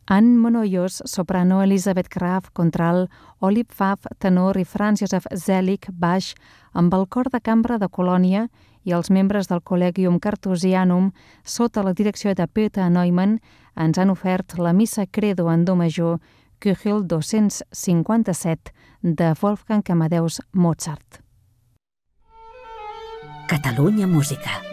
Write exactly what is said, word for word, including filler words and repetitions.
Anne Monoyos, soprano, Elisabeth Graf, contralt, Olive Pfaff, tenor i Franz Josef Zelig, baix, amb el cor de cambra de Colònia i els membres del Collegium Carthusianum, sota la direcció de Peter Neumann, ens han ofert la missa Credo en do major, Köchel dos-cents cinquanta-set, de Wolfgang Amadeus Mozart. Catalunya Música.